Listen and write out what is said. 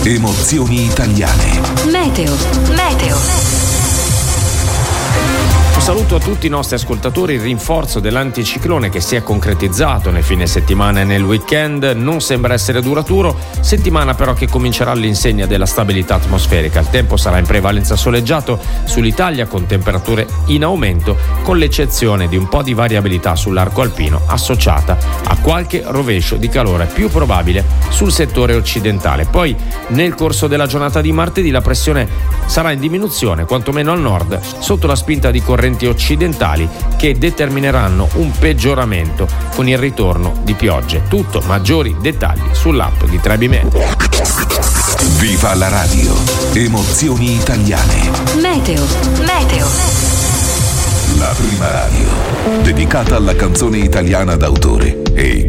Emozioni italiane. Meteo. Un saluto a tutti i nostri ascoltatori. Il rinforzo dell'anticiclone che si è concretizzato nel fine settimana e nel weekend non sembra essere duraturo, settimana però che comincerà all'insegna della stabilità atmosferica. Il tempo sarà in prevalenza soleggiato sull'Italia con temperature in aumento, con l'eccezione di un po' di variabilità sull'arco alpino associata a qualche rovescio di calore più probabile sul settore occidentale. Poi nel corso della giornata di martedì la pressione sarà in diminuzione, quantomeno al nord, sotto la spinta di correnti occidentali che determineranno un peggioramento con il ritorno di piogge. Tutto, maggiori dettagli sull'app di Trebi Meteo. Viva la radio! Emozioni italiane. Meteo. La prima radio dedicata alla canzone italiana d'autore e